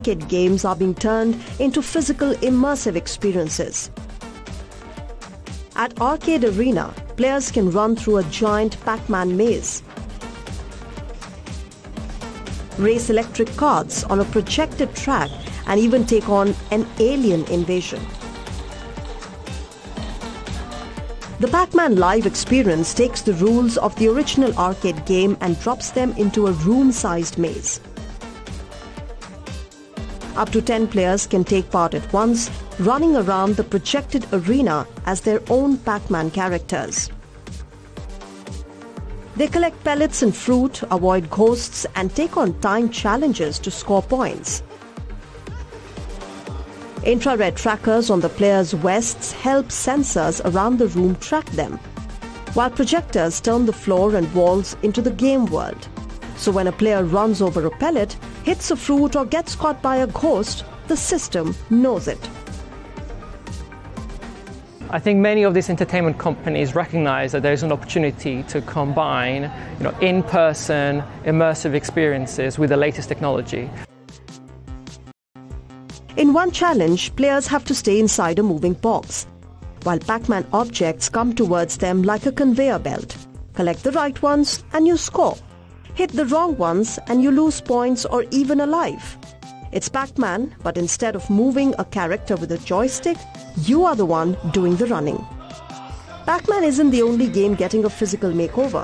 Arcade games are being turned into physical immersive experiences. At Arcade Arena, players can run through a giant Pac-Man maze, race electric carts on a projected track, and even take on an alien invasion. The Pac-Man Live experience takes the rules of the original arcade game and drops them into a room-sized maze. Up to 10 players can take part at once, running around the projected arena as their own Pac-Man characters. They collect pellets and fruit, avoid ghosts, and take on time challenges to score points. Infrared trackers on the players' vests help sensors around the room track them, while projectors turn the floor and walls into the game world. So when a player runs over a pellet, hits a fruit, or gets caught by a ghost, the system knows it. I think many of these entertainment companies recognize that there's an opportunity to combine, in-person immersive experiences with the latest technology. In one challenge, players have to stay inside a moving box, while Pac-Man objects come towards them like a conveyor belt. Collect the right ones and you score. Hit the wrong ones and you lose points or even a life. It's Pac-Man, but instead of moving a character with a joystick, you are the one doing the running. Pac-Man isn't the only game getting a physical makeover.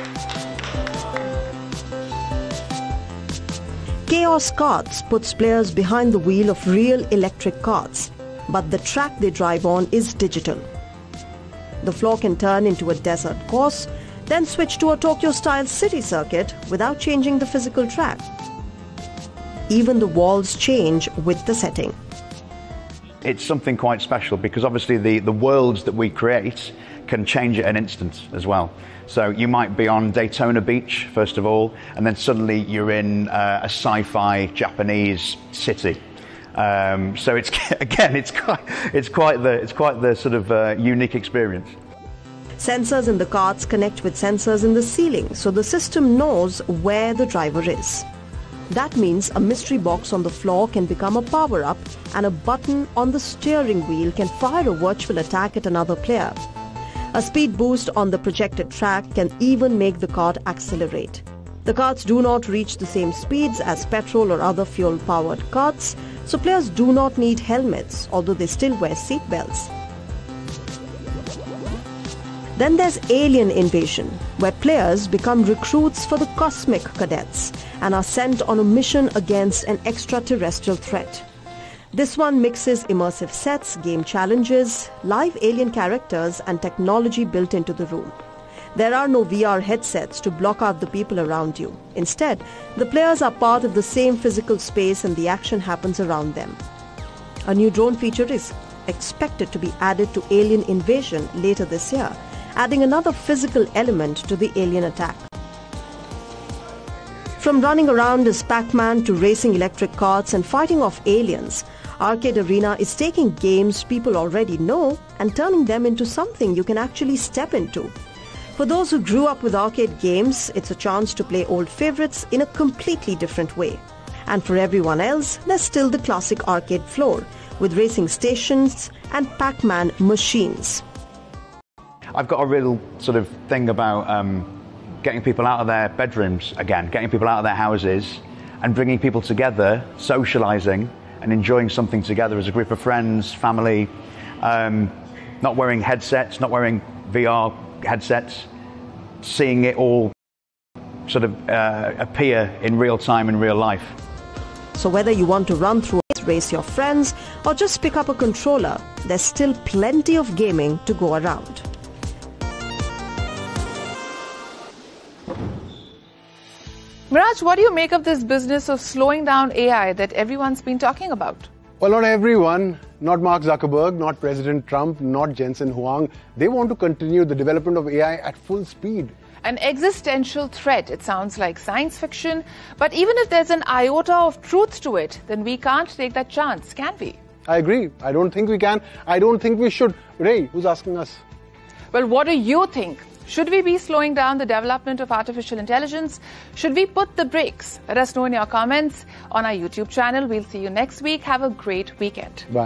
Chaos Karts puts players behind the wheel of real electric carts, but the track they drive on is digital. The floor can turn into a desert course, then switch to a Tokyo-style city circuit without changing the physical track. Even the walls change with the setting. It's something quite special because obviously the worlds that we create can change at an instant as well. So you might be on Daytona Beach, first of all, and then suddenly you're in a sci-fi Japanese city. So it's again, it's quite the sort of unique experience. Sensors in the carts connect with sensors in the ceiling, so the system knows where the driver is. That means a mystery box on the floor can become a power-up, and a button on the steering wheel can fire a virtual attack at another player. A speed boost on the projected track can even make the cart accelerate. The carts do not reach the same speeds as petrol or other fuel-powered carts, so players do not need helmets, although they still wear seatbelts. Then there's Alien Invasion, where players become recruits for the Cosmic Cadets and are sent on a mission against an extraterrestrial threat. This one mixes immersive sets, game challenges, live alien characters, and technology built into the room. There are no VR headsets to block out the people around you. Instead, the players are part of the same physical space and the action happens around them. A new drone feature is expected to be added to Alien Invasion later this year, adding another physical element to the alien attack. From running around as Pac-Man to racing electric carts and fighting off aliens, Arcade Arena is taking games people already know and turning them into something you can actually step into. For those who grew up with arcade games, it's a chance to play old favorites in a completely different way. And for everyone else, there's still the classic arcade floor, with racing stations and Pac-Man machines. I've got a real sort of thing about getting people out of their bedrooms again, getting people out of their houses and bringing people together, socializing and enjoying something together as a group of friends, family, not wearing headsets, not wearing VR headsets, seeing it all sort of appear in real time in real life. So whether you want to run through a race your friends or just pick up a controller, there's still plenty of gaming to go around. Miraj, what do you make of this business of slowing down AI that everyone's been talking about? Well, not everyone, not Mark Zuckerberg, not President Trump, not Jensen Huang. They want to continue the development of AI at full speed. An existential threat, it sounds like science fiction, but even if there's an iota of truth to it, then we can't take that chance, can we? I agree. I don't think we can. I don't think we should. Ray, who's asking us? Well, what do you think? Should we be slowing down the development of artificial intelligence? Should we put the brakes? Let us know in your comments on our YouTube channel. We'll see you next week. Have a great weekend. Bye.